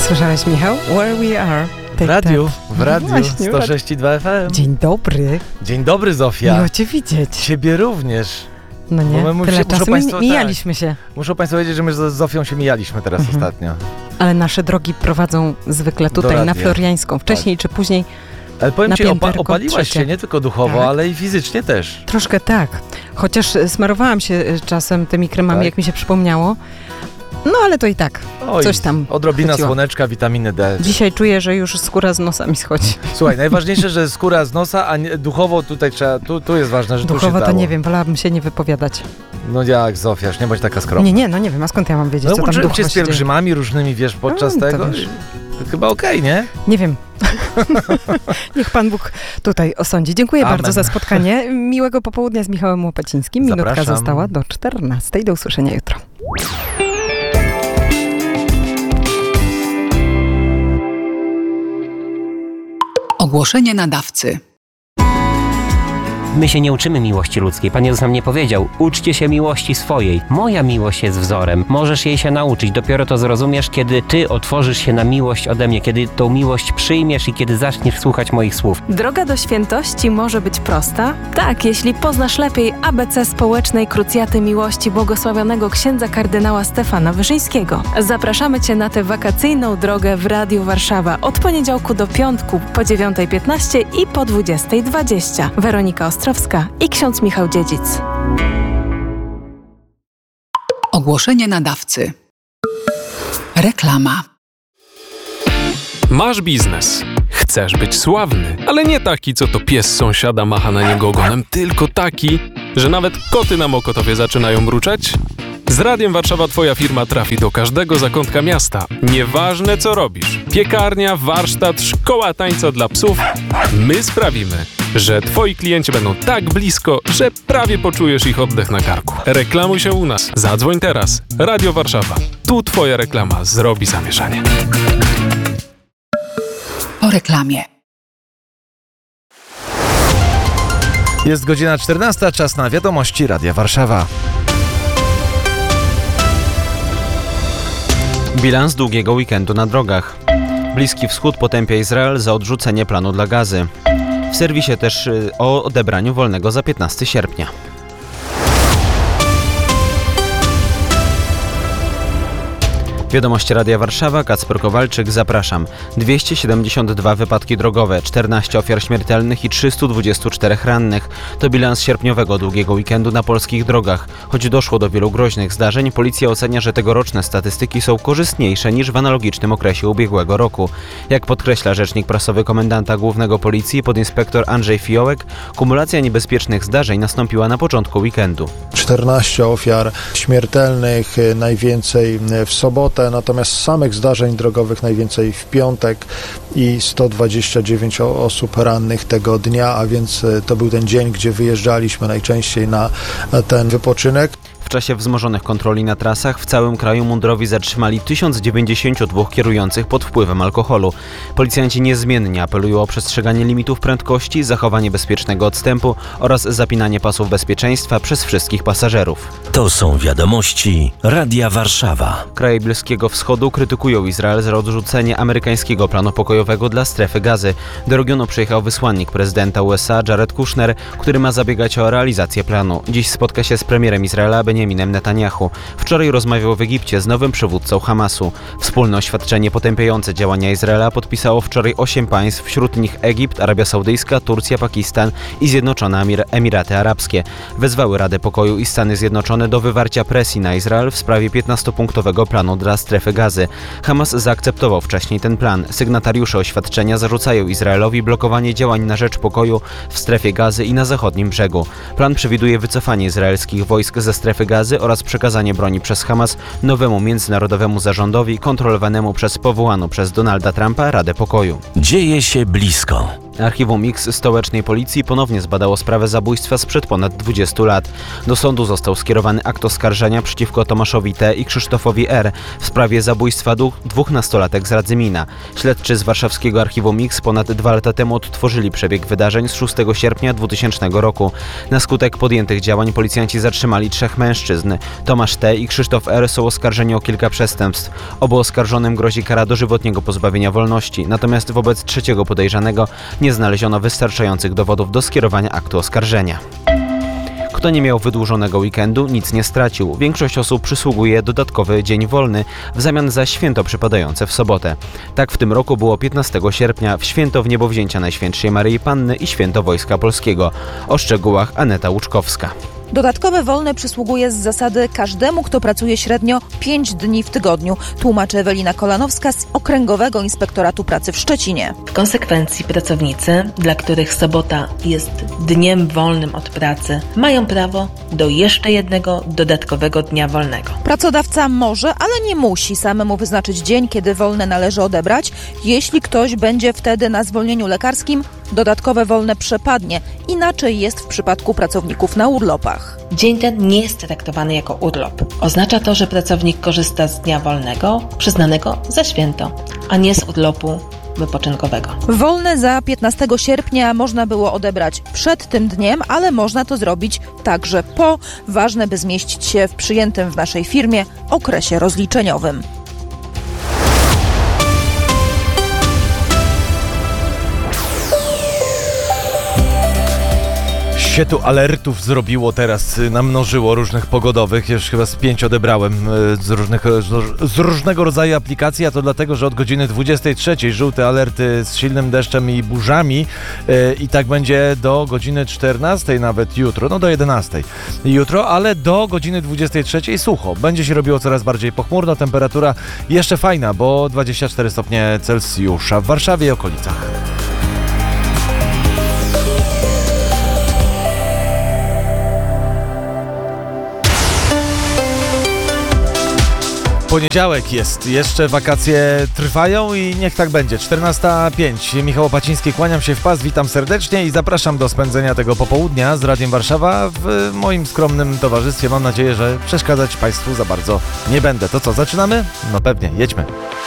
Słyszałeś, Michał? Where we are. W radiu, Właśnie, 106,2 FM. Dzień dobry. Dzień dobry, Zofia. Miło Cię widzieć. Ciebie również. No nie, tyle czasu mijaliśmy się. Muszą Państwo wiedzieć, że my z Zofią się mijaliśmy teraz ostatnio. Ale nasze drogi prowadzą zwykle tutaj na Floriańską, wcześniej czy później. Ale powiem Ci, opaliłaś trzecie. się nie tylko duchowo, tak, ale i fizycznie też. Troszkę tak. Chociaż smarowałam się czasem tymi kremami, tak, jak mi się przypomniało. No ale to i tak, coś tam odrobina chwyciło. Słoneczka, witaminy D. Dzisiaj czuję, że już skóra z nosa mi schodzi. Słuchaj, najważniejsze, że skóra z nosa, a nie, duchowo tutaj trzeba, tu jest ważne, że duchowo tu się to nie wiem, wolałabym się nie wypowypowiadać. No jak, Zofia, nie bądź taka skromna. Nie, nie wiem, a skąd ja mam wiedzieć, no, co tam duchowo cię z pielgrzymami różnymi, wiesz, podczas tego. To chyba okej, nie? Nie wiem. Niech Pan Bóg tutaj osądzi. Dziękuję bardzo za spotkanie. Miłego popołudnia z Michałem Łopacińskim. Minutka Zapraszam. została do 14. Do usłyszenia jutro. Ogłoszenie nadawcy. My się nie uczymy miłości ludzkiej. Pan Jezus nam nie powiedział: uczcie się miłości swojej. Moja miłość jest wzorem. Możesz jej się nauczyć. Dopiero to zrozumiesz, kiedy ty otworzysz się na miłość ode mnie, kiedy tą miłość przyjmiesz i kiedy zaczniesz słuchać moich słów. Droga do świętości może być prosta? Tak, jeśli poznasz lepiej ABC społecznej krucjaty miłości błogosławionego księdza kardynała Stefana Wyszyńskiego. Zapraszamy Cię na tę wakacyjną drogę w Radiu Warszawa od poniedziałku do piątku po 9:15 i po 20:20. Weronika Ostrowska i ksiądz Michał Dziedzic. Ogłoszenie nadawcy. Reklama. Masz biznes. Chcesz być sławny, ale nie taki, co to pies sąsiada macha na niego ogonem, tylko taki, że nawet koty na Mokotowie zaczynają mruczeć? Z Radiem Warszawa Twoja firma trafi do każdego zakątka miasta. Nieważne co robisz. Piekarnia, warsztat, szkoła tańca dla psów. My sprawimy, że Twoi klienci będą tak blisko, że prawie poczujesz ich oddech na karku. Reklamuj się u nas. Zadzwoń teraz. Radio Warszawa. Tu Twoja reklama zrobi zamieszanie. Po reklamie. Jest godzina 14, czas na wiadomości Radia Warszawa. Bilans długiego weekendu na drogach. Bliski Wschód potępia Izrael za odrzucenie planu dla Gazy. W serwisie też o odebraniu wolnego za 15 sierpnia. Wiadomości Radia Warszawa, Kacper Kowalczyk, zapraszam. 272 wypadki drogowe, 14 ofiar śmiertelnych i 324 rannych. To bilans sierpniowego długiego weekendu na polskich drogach. Choć doszło do wielu groźnych zdarzeń, policja ocenia, że tegoroczne statystyki są korzystniejsze niż w analogicznym okresie ubiegłego roku. Jak podkreśla rzecznik prasowy komendanta głównego policji, podinspektor Andrzej Fiołek, kumulacja niebezpiecznych zdarzeń nastąpiła na początku weekendu. 14 ofiar śmiertelnych, najwięcej w sobotę, natomiast samych zdarzeń drogowych najwięcej w piątek i 129 osób rannych tego dnia, a więc to był ten dzień, gdzie wyjeżdżaliśmy najczęściej na ten wypoczynek. W czasie wzmożonych kontroli na trasach w całym kraju mundurowi zatrzymali 1092 kierujących pod wpływem alkoholu. Policjanci niezmiennie apelują o przestrzeganie limitów prędkości, zachowanie bezpiecznego odstępu oraz zapinanie pasów bezpieczeństwa przez wszystkich pasażerów. To są wiadomości Radia Warszawa. Kraje Bliskiego Wschodu krytykują Izrael za odrzucenie amerykańskiego planu pokojowego dla strefy Gazy. Do regionu przyjechał wysłannik prezydenta USA Jared Kushner, który ma zabiegać o realizację planu. Dziś spotka się z premierem Izraela Benjaminem Netanyahu. Wczoraj rozmawiał w Egipcie z nowym przywódcą Hamasu. Wspólne oświadczenie potępiające działania Izraela podpisało wczoraj 8 państw, wśród nich Egipt, Arabia Saudyjska, Turcja, Pakistan i Zjednoczone Emiraty Arabskie. Wezwały Radę Pokoju i Stany Zjednoczone do wywarcia presji na Izrael w sprawie 15-punktowego planu dla strefy Gazy. Hamas zaakceptował wcześniej ten plan. Sygnatariusze oświadczenia zarzucają Izraelowi blokowanie działań na rzecz pokoju w strefie Gazy i na zachodnim brzegu. Plan przewiduje wycofanie izraelskich wojsk ze strefy Gazy oraz przekazanie broni przez Hamas nowemu międzynarodowemu zarządowi kontrolowanemu przez powołaną przez Donalda Trumpa Radę Pokoju. Dzieje się blisko. Archiwum X stołecznej policji ponownie zbadało sprawę zabójstwa sprzed ponad 20 lat. Do sądu został skierowany akt oskarżenia przeciwko Tomaszowi T. i Krzysztofowi R. w sprawie zabójstwa dwóch nastolatek z Radzymina. Śledczy z warszawskiego Archiwum X ponad 2 lata temu odtworzyli przebieg wydarzeń z 6 sierpnia 2000 roku. Na skutek podjętych działań policjanci zatrzymali 3 mężczyzn. Tomasz T. i Krzysztof R. są oskarżeni o kilka przestępstw. Obu oskarżonym grozi kara dożywotniego pozbawienia wolności, natomiast wobec trzeciego podejrzanego nie znaleziono wystarczających dowodów do skierowania aktu oskarżenia. Kto nie miał wydłużonego weekendu, nic nie stracił. Większość osób przysługuje dodatkowy dzień wolny w zamian za święto przypadające w sobotę. Tak w tym roku było 15 sierpnia, w święto Wniebowzięcia Najświętszej Maryi Panny i święto Wojska Polskiego. O szczegółach Aneta Łuczkowska. Dodatkowe wolne przysługuje z zasady każdemu, kto pracuje średnio 5 dni w tygodniu, tłumaczy Ewelina Kolanowska z Okręgowego Inspektoratu Pracy w Szczecinie. W konsekwencji pracownicy, dla których sobota jest dniem wolnym od pracy, mają prawo do jeszcze jednego dodatkowego dnia wolnego. Pracodawca może, ale nie musi samemu wyznaczyć dzień, kiedy wolne należy odebrać. Jeśli ktoś będzie wtedy na zwolnieniu lekarskim, dodatkowe wolne przepadnie. Inaczej jest w przypadku pracowników na urlopach. Dzień ten nie jest traktowany jako urlop. Oznacza to, że pracownik korzysta z dnia wolnego przyznanego za święto, a nie z urlopu wypoczynkowego. Wolne za 15 sierpnia można było odebrać przed tym dniem, ale można to zrobić także po. Ważne, by zmieścić się w przyjętym w naszej firmie okresie rozliczeniowym. Się tu alertów zrobiło teraz, namnożyło różnych pogodowych, już chyba z 5 odebrałem z różnego rodzaju aplikacji, a to dlatego, że od godziny 23 żółte alerty z silnym deszczem i burzami i tak będzie do godziny 14 nawet jutro, no do 11 jutro, ale do godziny 23 sucho. Będzie się robiło coraz bardziej pochmurno, temperatura jeszcze fajna, bo 24 stopnie Celsjusza w Warszawie i okolicach. Poniedziałek jest, jeszcze wakacje trwają i niech tak będzie. 14:05. Michał Opaciński, kłaniam się w pas, witam serdecznie i zapraszam do spędzenia tego popołudnia z Radiem Warszawa w moim skromnym towarzystwie. Mam nadzieję, że przeszkadzać Państwu za bardzo nie będę. To co, zaczynamy? No pewnie, jedźmy.